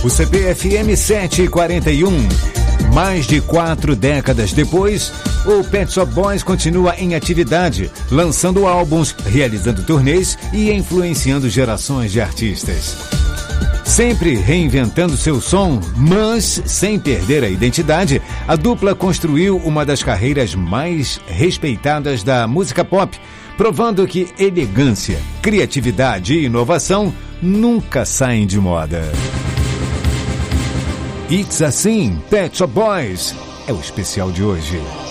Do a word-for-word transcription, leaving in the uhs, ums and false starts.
O C P F M setecentos e quarenta e um. Mais de quatro décadas depois, o Pet Shop Boys continua em atividade, lançando álbuns, realizando turnês e influenciando gerações de artistas. Sempre reinventando seu som, mas sem perder a identidade, a dupla construiu uma das carreiras mais respeitadas da música pop, provando que elegância, criatividade e inovação nunca saem de moda. It's Assim, Pet Shop Boys, é o especial de hoje.